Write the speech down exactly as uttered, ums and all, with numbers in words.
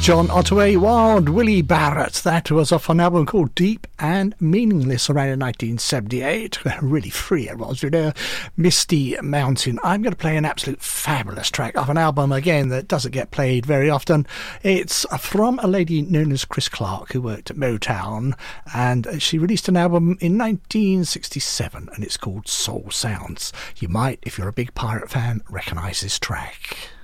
John Otway, Wild Willie Barrett. That was off an album called Deep and Meaningless around in nineteen seventy-eight. Really free it was, you know. Misty Mountain. I'm going to play an absolute fabulous track off an album, again, that doesn't get played very often. It's from a lady known as Chris Clark, who worked at Motown, and she released an album in nineteen sixty-seven, and it's called Soul Sounds. You might, if you're a big Pirate fan, recognise this track.